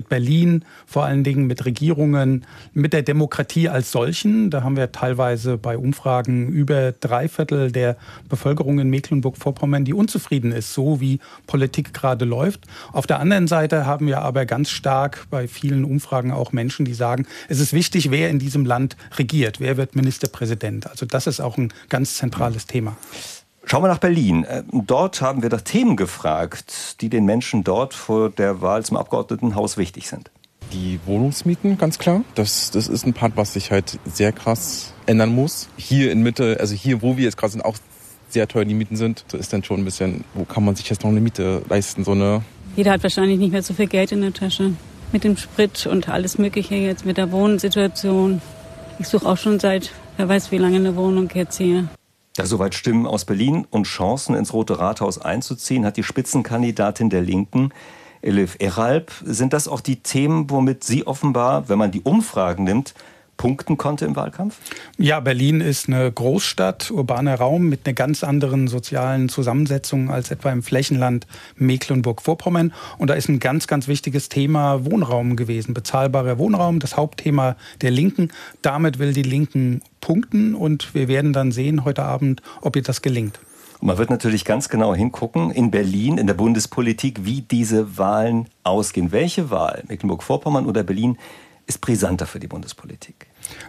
Berlin, vor allen Dingen mit Regierungen, mit der Demokratie als solchen. Da haben wir teilweise bei Umfragen über 3/4 der Bevölkerung in Mecklenburg-Vorpommern, die unzufrieden ist, so wie Politik gerade läuft. Auf der anderen Seite haben wir aber ganz stark bei vielen Umfragen auch Menschen, die sagen, es ist wichtig, wer in diesem Land regiert, wer wird Ministerpräsident. Also das ist auch ein ganz zentrales Thema. Schauen wir nach Berlin. Dort haben wir nach Themen gefragt, die den Menschen dort vor der Wahl zum Abgeordnetenhaus wichtig sind. Die Wohnungsmieten, ganz klar. Das ist ein Part, was sich halt sehr krass ändern muss. Hier in Mitte, also hier, wo wir jetzt gerade sind, auch sehr teuer die Mieten sind. Da ist dann schon ein bisschen, wo kann man sich jetzt noch eine Miete leisten? Jeder hat wahrscheinlich nicht mehr so viel Geld in der Tasche. Mit dem Sprit und alles Mögliche jetzt, mit der Wohnsituation. Ich suche auch schon seit, wer weiß wie lange, eine Wohnung jetzt hier. Ja, soweit Stimmen aus Berlin und Chancen ins Rote Rathaus einzuziehen, hat die Spitzenkandidatin der Linken, Elif Eralp. Sind das auch die Themen, womit sie offenbar, wenn man die Umfragen nimmt, punkten konnte im Wahlkampf? Ja, Berlin ist eine Großstadt, urbaner Raum mit einer ganz anderen sozialen Zusammensetzung als etwa im Flächenland Mecklenburg-Vorpommern. Und da ist ein ganz, ganz wichtiges Thema Wohnraum gewesen. Bezahlbarer Wohnraum, das Hauptthema der Linken. Damit will die Linken punkten und wir werden dann sehen heute Abend, ob ihr das gelingt. Und man wird natürlich ganz genau hingucken in Berlin, in der Bundespolitik, wie diese Wahlen ausgehen. Welche Wahl, Mecklenburg-Vorpommern oder Berlin, ist brisanter für die Bundespolitik?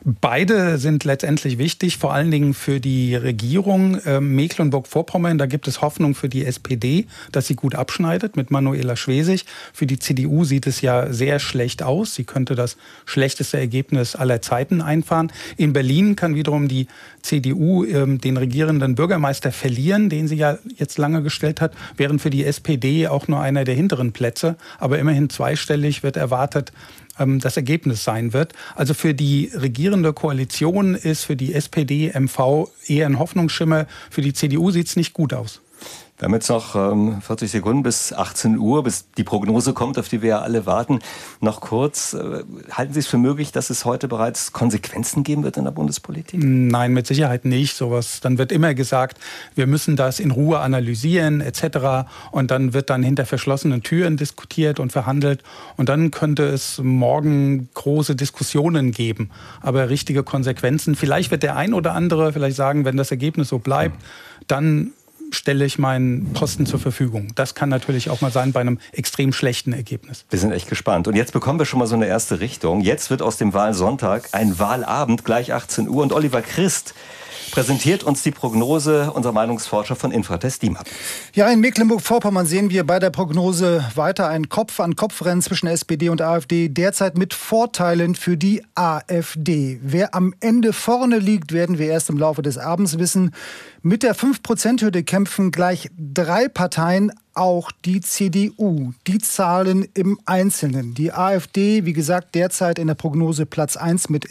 Beide sind letztendlich wichtig, vor allen Dingen für die Regierung. Mecklenburg-Vorpommern, da gibt es Hoffnung für die SPD, dass sie gut abschneidet mit Manuela Schwesig. Für die CDU sieht es ja sehr schlecht aus. Sie könnte das schlechteste Ergebnis aller Zeiten einfahren. In Berlin kann wiederum die CDU den regierenden Bürgermeister verlieren, den sie ja jetzt lange gestellt hat, während für die SPD auch nur einer der hinteren Plätze, aber immerhin zweistellig wird erwartet, das Ergebnis sein wird. Also für die regierende Koalition ist für die SPD, MV eher ein Hoffnungsschimmer. Für die CDU sieht es nicht gut aus. Wir haben jetzt noch 40 Sekunden bis 18 Uhr, bis die Prognose kommt, auf die wir ja alle warten. Noch kurz, halten Sie es für möglich, dass es heute bereits Konsequenzen geben wird in der Bundespolitik? Nein, mit Sicherheit nicht. Dann wird immer gesagt, wir müssen das in Ruhe analysieren etc. Und dann wird dann hinter verschlossenen Türen diskutiert und verhandelt. Und dann könnte es morgen große Diskussionen geben. Aber richtige Konsequenzen, vielleicht wird der ein oder andere vielleicht sagen, wenn das Ergebnis so bleibt, dann stelle ich meinen Posten zur Verfügung. Das kann natürlich auch mal sein bei einem extrem schlechten Ergebnis. Wir sind echt gespannt. Und jetzt bekommen wir schon mal so eine erste Richtung. Jetzt wird aus dem Wahlsonntag ein Wahlabend, gleich 18 Uhr. Und Oliver Christ präsentiert uns die Prognose unserer Meinungsforscher von Infratest DIMAP. Ja, in Mecklenburg-Vorpommern sehen wir bei der Prognose weiter ein Kopf-an-Kopf-Rennen zwischen SPD und AfD, derzeit mit Vorteilen für die AfD. Wer am Ende vorne liegt, werden wir erst im Laufe des Abends wissen. Mit der 5%-Hürde kämpfen gleich 3 Parteien, auch die CDU. Die Zahlen im Einzelnen. Die AfD, wie gesagt, derzeit in der Prognose Platz 1 mit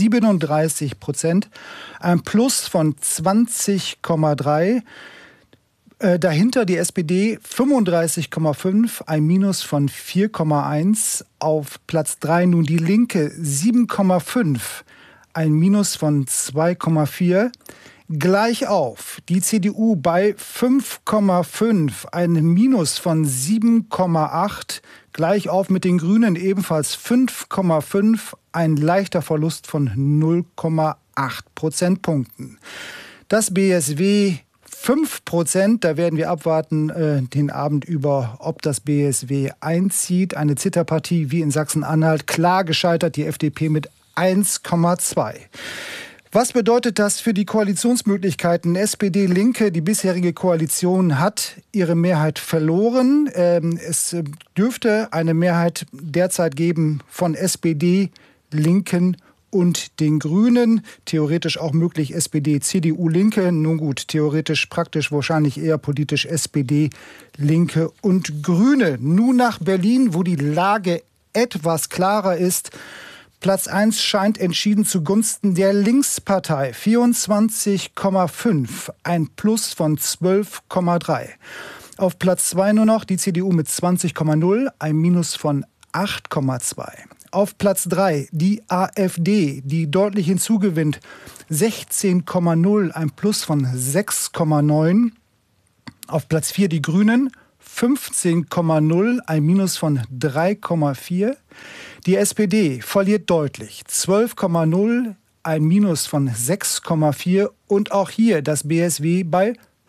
37%. Ein Plus von 20,3%. Dahinter die SPD 35,5, ein Minus von 4,1. Auf Platz 3 nun die Linke 7,5, ein Minus von 2,4. Gleich auf die CDU bei 5,5, ein Minus von 7,8. Gleich auf mit den Grünen ebenfalls 5,5, ein leichter Verlust von 0,8 Prozentpunkten. Das BSW 5%, da werden wir abwarten den Abend über, ob das BSW einzieht. Eine Zitterpartie wie in Sachsen-Anhalt, klar gescheitert, die FDP mit 1,2. Was bedeutet das für die Koalitionsmöglichkeiten? SPD-Linke, die bisherige Koalition hat ihre Mehrheit verloren. Es dürfte eine Mehrheit derzeit geben von SPD, Linken und den Grünen. Theoretisch auch möglich SPD, CDU, Linke. Nun gut, theoretisch, praktisch wahrscheinlich eher politisch SPD, Linke und Grüne. Nun nach Berlin, wo die Lage etwas klarer ist. Platz 1 scheint entschieden zugunsten der Linkspartei. 24,5, ein Plus von 12,3. Auf Platz 2 nur noch die CDU mit 20,0, ein Minus von 8,2. Auf Platz 3 die AfD, die deutlich hinzugewinnt. 16,0, ein Plus von 6,9. Auf Platz 4 die Grünen, 15,0, ein Minus von 3,4. Die SPD verliert deutlich, 12,0, ein Minus von 6,4. Und auch hier das BSW bei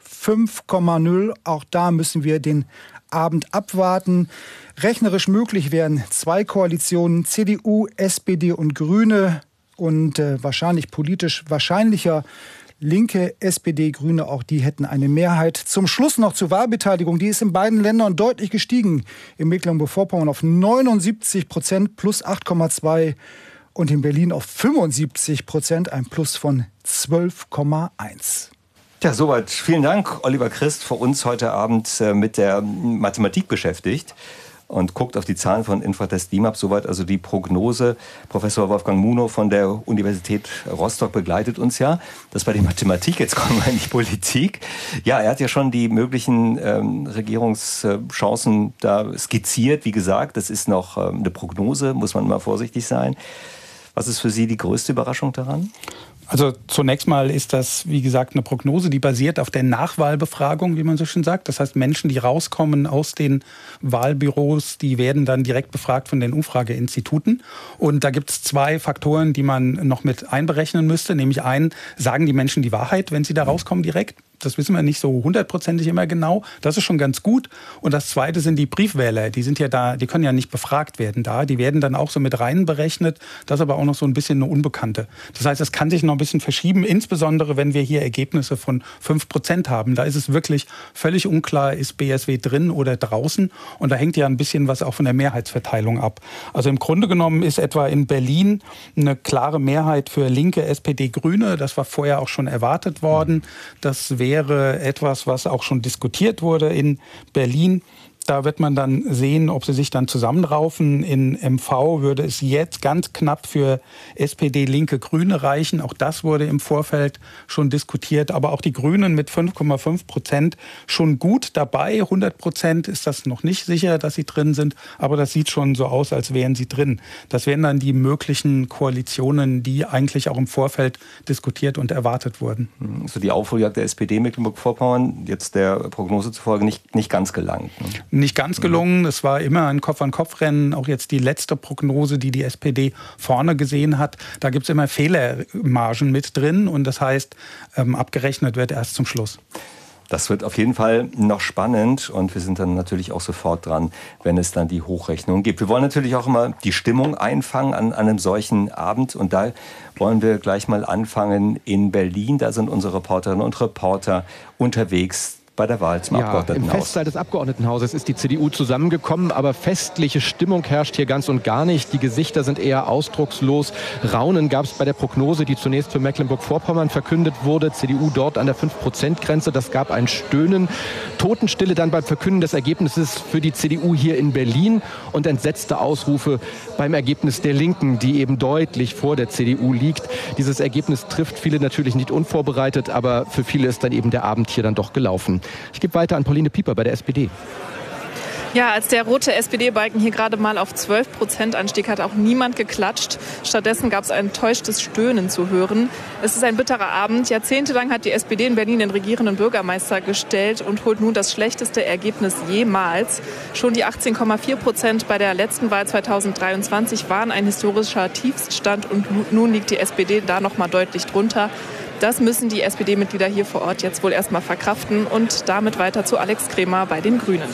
5,0. Auch da müssen wir den Abend abwarten. Rechnerisch möglich wären 2 Koalitionen, CDU, SPD und Grüne. Und wahrscheinlich politisch wahrscheinlicher Linke, SPD, Grüne, auch die hätten eine Mehrheit. Zum Schluss noch zur Wahlbeteiligung. Die ist in beiden Ländern deutlich gestiegen. In Mecklenburg-Vorpommern auf 79% plus 8,2 und in Berlin auf 75%, ein Plus von 12,1. Ja, soweit. Vielen Dank, Oliver Christ, für uns heute Abend mit der Mathematik beschäftigt und guckt auf die Zahlen von Infratest DIMAP. Soweit also die Prognose. Professor Wolfgang Munow von der Universität Rostock begleitet uns ja. Das war die Mathematik, jetzt kommen wir in die Politik. Ja, er hat ja schon die möglichen Regierungschancen da skizziert. Wie gesagt, das ist noch eine Prognose, muss man immer vorsichtig sein. Was ist für Sie die größte Überraschung daran? Also zunächst mal ist das, wie gesagt, eine Prognose, die basiert auf der Nachwahlbefragung, wie man so schön sagt. Das heißt, Menschen, die rauskommen aus den Wahlbüros, die werden dann direkt befragt von den Umfrageinstituten. Und da gibt es 2 Faktoren, die man noch mit einberechnen müsste. Nämlich einen, sagen die Menschen die Wahrheit, wenn sie da rauskommen direkt? Das wissen wir nicht so 100%ig immer genau. Das ist schon ganz gut. Und das Zweite sind die Briefwähler. Die sind ja da, die können ja nicht befragt werden da. Die werden dann auch so mit rein berechnet. Das ist aber auch noch so ein bisschen eine Unbekannte. Das heißt, es kann sich noch ein bisschen verschieben, insbesondere wenn wir hier Ergebnisse von 5% haben. Da ist es wirklich völlig unklar, ist BSW drin oder draußen. Und da hängt ja ein bisschen was auch von der Mehrheitsverteilung ab. Also im Grunde genommen ist etwa in Berlin eine klare Mehrheit für Linke, SPD, Grüne. Das war vorher auch schon erwartet worden. Das wäre etwas, was auch schon diskutiert wurde in Berlin. Da wird man dann sehen, ob sie sich dann zusammenraufen. In MV würde es jetzt ganz knapp für SPD, Linke, Grüne reichen. Auch das wurde im Vorfeld schon diskutiert. Aber auch die Grünen mit 5,5% schon gut dabei. 100% ist das noch nicht sicher, dass sie drin sind. Aber das sieht schon so aus, als wären sie drin. Das wären dann die möglichen Koalitionen, die eigentlich auch im Vorfeld diskutiert und erwartet wurden. Also die Aufholjagd der SPD Mecklenburg-Vorpommern, jetzt der Prognose zufolge nicht ganz gelangt. Nicht ganz gelungen. Es war immer ein Kopf-an-Kopf-Rennen. Auch jetzt die letzte Prognose, die SPD vorne gesehen hat. Da gibt es immer Fehlermargen mit drin. Und das heißt, abgerechnet wird erst zum Schluss. Das wird auf jeden Fall noch spannend. Und wir sind dann natürlich auch sofort dran, wenn es dann die Hochrechnung gibt. Wir wollen natürlich auch immer die Stimmung einfangen an einem solchen Abend. Und da wollen wir gleich mal anfangen in Berlin. Da sind unsere Reporterinnen und Reporter unterwegs bei der Wahl zum Abgeordnetenhaus. Im Festsaal des Abgeordnetenhauses ist die CDU zusammengekommen, aber festliche Stimmung herrscht hier ganz und gar nicht. Die Gesichter sind eher ausdruckslos. Raunen gab es bei der Prognose, die zunächst für Mecklenburg-Vorpommern verkündet wurde. CDU dort an der 5%-Grenze. Das gab ein Stöhnen. Totenstille dann beim Verkünden des Ergebnisses für die CDU hier in Berlin und entsetzte Ausrufe beim Ergebnis der Linken, die eben deutlich vor der CDU liegt. Dieses Ergebnis trifft viele natürlich nicht unvorbereitet, aber für viele ist dann eben der Abend hier dann doch gelaufen. Ich gebe weiter an Pauline Pieper bei der SPD. Ja, als der rote SPD-Balken hier gerade mal auf 12% anstieg, hat auch niemand geklatscht. Stattdessen gab es ein enttäuschtes Stöhnen zu hören. Es ist ein bitterer Abend. Jahrzehntelang hat die SPD in Berlin den regierenden Bürgermeister gestellt und holt nun das schlechteste Ergebnis jemals. Schon die 18,4% bei der letzten Wahl 2023 waren ein historischer Tiefstand und nun liegt die SPD da noch mal deutlich drunter. Das müssen die SPD-Mitglieder hier vor Ort jetzt wohl erstmal verkraften und damit weiter zu Alex Krämer bei den Grünen.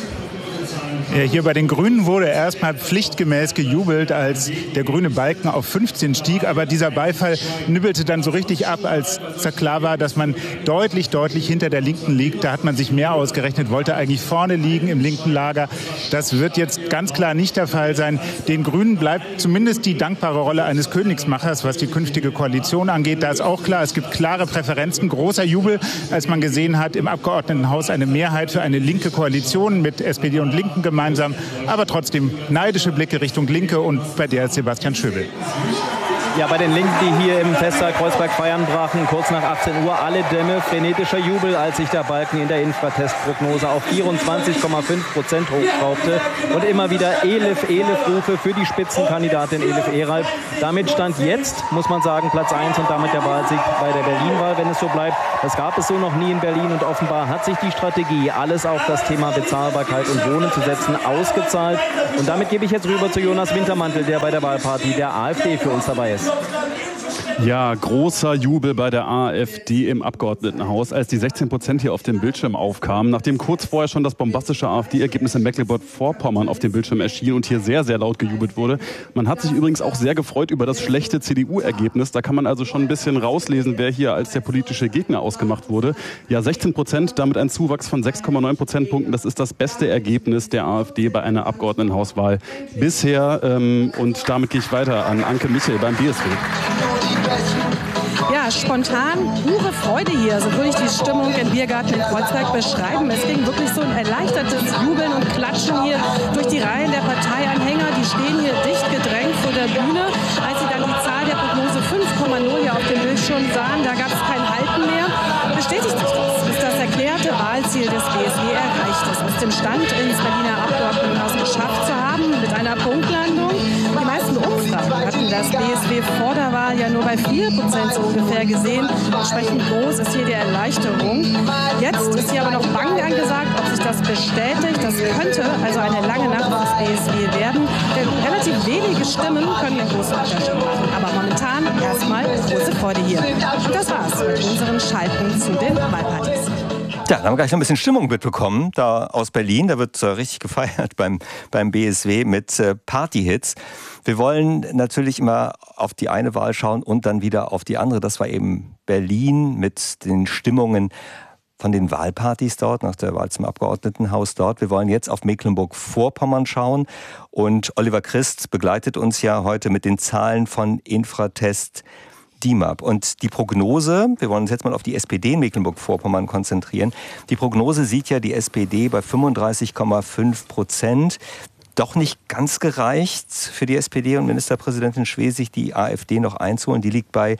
Hier bei den Grünen wurde erstmal pflichtgemäß gejubelt, als der grüne Balken auf 15 stieg. Aber dieser Beifall nibbelte dann so richtig ab, als klar war, dass man deutlich hinter der Linken liegt. Da hat man sich mehr ausgerechnet, wollte eigentlich vorne liegen im linken Lager. Das wird jetzt ganz klar nicht der Fall sein. Den Grünen bleibt zumindest die dankbare Rolle eines Königsmachers, was die künftige Koalition angeht. Da ist auch klar, es gibt klare Präferenzen. Großer Jubel, als man gesehen hat, im Abgeordnetenhaus eine Mehrheit für eine linke Koalition mit SPD und Linken gemeinsam, aber trotzdem neidische Blicke Richtung Linke und bei der ist Sebastian Schöbel. Ja, bei den Linken, die hier im Festsaal Kreuzberg feiern, brachen kurz nach 18 Uhr alle Dämme. Frenetischer Jubel, als sich der Balken in der Infratest-Prognose auf 24,5% hochschraubte. Und immer wieder Elif, Elif-Rufe für die Spitzenkandidatin Elif Eralp. Damit stand jetzt, muss man sagen, Platz 1 und damit der Wahlsieg bei der Berlin-Wahl, wenn es so bleibt. Das gab es so noch nie in Berlin und offenbar hat sich die Strategie, alles auf das Thema Bezahlbarkeit und Wohnen zu setzen, ausgezahlt. Und damit gebe ich jetzt rüber zu Jonas Wintermantel, der bei der Wahlparty der AfD für uns dabei ist. Ja, großer Jubel bei der AfD im Abgeordnetenhaus, als die 16% hier auf dem Bildschirm aufkamen, nachdem kurz vorher schon das bombastische AfD-Ergebnis in Mecklenburg-Vorpommern auf dem Bildschirm erschien und hier sehr, sehr laut gejubelt wurde. Man hat sich übrigens auch sehr gefreut über das schlechte CDU-Ergebnis. Da kann man also schon ein bisschen rauslesen, wer hier als der politische Gegner ausgemacht wurde. Ja, 16%, damit ein Zuwachs von 6,9 Prozentpunkten. Das ist das beste Ergebnis der AfD bei einer Abgeordnetenhauswahl bisher. Und damit gehe ich weiter an Anke Michel beim BSW. Ja, spontan, pure Freude hier. So würde ich die Stimmung im Biergarten in Kreuzberg beschreiben. Es ging wirklich so ein erleichtertes Jubeln und Klatschen hier durch die Reihen der Parteianhänger. Die stehen hier dicht gedrängt vor der Bühne. Als sie dann die Zahl der Prognose 5,0 hier auf dem Bildschirm sahen, da gab es kein Halten mehr. Bestätigt sich das, ist das erklärte Wahlziel des BSW erreicht ist. Aus dem Stand ins Berliner Abgeordnetenhaus geschafft zu haben mit einer Punktlandung. Die meisten Umfragen hatten das BSW vor der Wahl ja nur bei 4% so ungefähr gesehen. Entsprechend groß ist hier die Erleichterung. Jetzt ist hier aber noch Bangen angesagt, ob sich das bestätigt. Das könnte also eine lange Nacht für das BSW werden. Denn relativ wenige Stimmen können einen großen Unterschied machen. Aber momentan erstmal große Freude hier. Und das war's mit unseren Schalten zu den Wahlpartys. Ja, dann haben wir gleich noch ein bisschen Stimmung mitbekommen, da aus Berlin. Da wird richtig gefeiert beim BSW mit Partyhits. Wir wollen natürlich immer auf die eine Wahl schauen und dann wieder auf die andere. Das war eben Berlin mit den Stimmungen von den Wahlpartys dort, nach der Wahl zum Abgeordnetenhaus dort. Wir wollen jetzt auf Mecklenburg-Vorpommern schauen. Und Oliver Christ begleitet uns ja heute mit den Zahlen von Infratest DIMAP. Und die Prognose, wir wollen uns jetzt mal auf die SPD in Mecklenburg-Vorpommern konzentrieren. Die Prognose sieht ja die SPD bei 35,5%. Doch nicht ganz gereicht für die SPD und Ministerpräsidentin Schwesig, die AfD noch einzuholen. Die liegt bei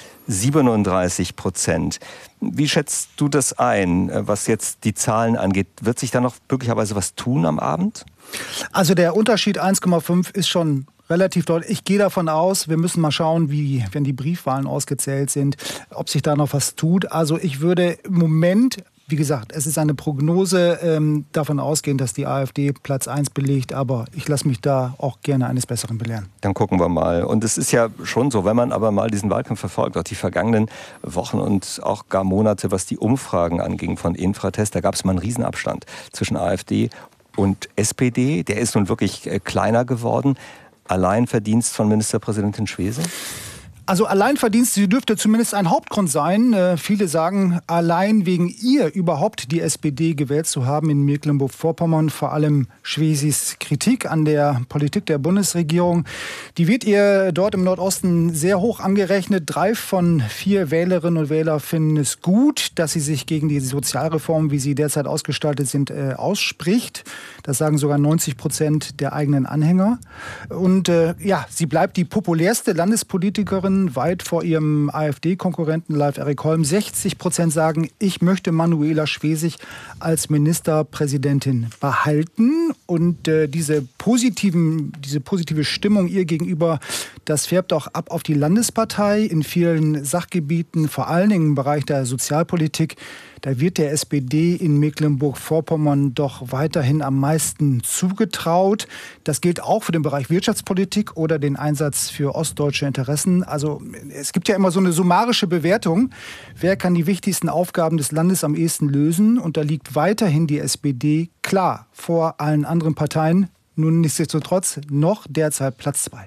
37%. Wie schätzt du das ein, was jetzt die Zahlen angeht? Wird sich da noch möglicherweise was tun am Abend? Also der Unterschied 1,5 ist schon relativ deutlich. Ich gehe davon aus, wir müssen mal schauen, wie, wenn die Briefwahlen ausgezählt sind, ob sich da noch was tut. Also ich würde im Moment, wie gesagt, es ist eine Prognose, davon ausgehen, dass die AfD Platz 1 belegt, aber ich lasse mich da auch gerne eines Besseren belehren. Dann gucken wir mal. Und es ist ja schon so, wenn man aber mal diesen Wahlkampf verfolgt, auch die vergangenen Wochen und auch gar Monate, was die Umfragen anging von Infratest, da gab es mal einen Riesenabstand zwischen AfD und SPD. Der ist nun wirklich kleiner geworden. Alleinverdienst von Ministerpräsidentin Schwesig? Also Alleinverdienst, sie dürfte zumindest ein Hauptgrund sein. Viele sagen, allein wegen ihr überhaupt die SPD gewählt zu haben in Mecklenburg-Vorpommern. Vor allem Schwesigs Kritik an der Politik der Bundesregierung. Die wird ihr dort im Nordosten sehr hoch angerechnet. 3 von 4 Wählerinnen und Wähler finden es gut, dass sie sich gegen die Sozialreformen, wie sie derzeit ausgestaltet sind, ausspricht. Das sagen sogar 90% der eigenen Anhänger. Und sie bleibt die populärste Landespolitikerin, weit vor ihrem AfD-Konkurrenten Leif Erik Holm. 60% sagen, ich möchte Manuela Schwesig als Ministerpräsidentin behalten. Und diese positive Stimmung ihr gegenüber, das färbt auch ab auf die Landespartei in vielen Sachgebieten, vor allen Dingen im Bereich der Sozialpolitik. Da wird der SPD in Mecklenburg-Vorpommern doch weiterhin am meisten zugetraut. Das gilt auch für den Bereich Wirtschaftspolitik oder den Einsatz für ostdeutsche Interessen. Also es gibt ja immer so eine summarische Bewertung. Wer kann die wichtigsten Aufgaben des Landes am ehesten lösen? Und da liegt weiterhin die SPD klar vor allen anderen Parteien. Nun nichtsdestotrotz noch derzeit Platz 2.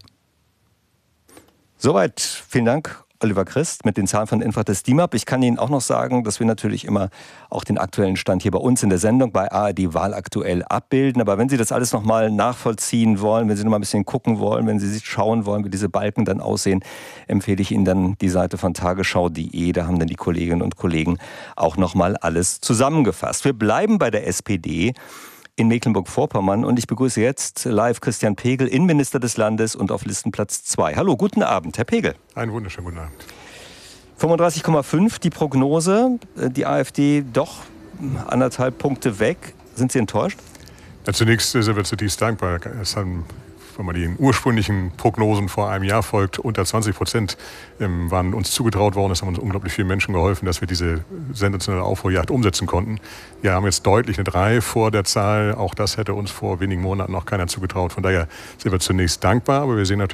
Soweit. Vielen Dank. Oliver Christ mit den Zahlen von Infratest DIMAP. Ich kann Ihnen auch noch sagen, dass wir natürlich immer auch den aktuellen Stand hier bei uns in der Sendung bei ARD Wahlaktuell abbilden. Aber wenn Sie das alles noch mal nachvollziehen wollen, wenn Sie noch mal ein bisschen gucken wollen, wenn Sie sich schauen wollen, wie diese Balken dann aussehen, empfehle ich Ihnen dann die Seite von tagesschau.de. Da haben dann die Kolleginnen und Kollegen auch noch mal alles zusammengefasst. Wir bleiben bei der SPD. in Mecklenburg-Vorpommern. Und ich begrüße jetzt live Christian Pegel, Innenminister des Landes und auf Listenplatz 2. Hallo, guten Abend, Herr Pegel. Einen wunderschönen guten Abend. 35,5 die Prognose, die AfD doch 1,5 Punkte weg. Sind Sie enttäuscht? Ja, zunächst sind wir zutiefst dankbar. Es haben, wenn man den ursprünglichen Prognosen vor einem Jahr folgt, unter 20% waren uns zugetraut worden. Es haben uns unglaublich vielen Menschen geholfen, dass wir diese sensationelle Aufholjagd umsetzen konnten. Wir haben jetzt deutlich eine 3 vor der Zahl. Auch das hätte uns vor wenigen Monaten noch keiner zugetraut. Von daher sind wir zunächst dankbar, aber wir sehen natürlich